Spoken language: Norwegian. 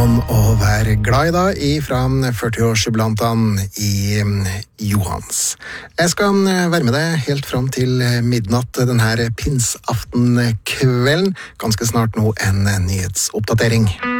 noen å være glad i da, fra 40-årsjubilantene i Johans. Jeg skal være med deg helt fram til midnatt denne pinsaftenkvelden. Ganske snart nå en nyhetsoppdatering.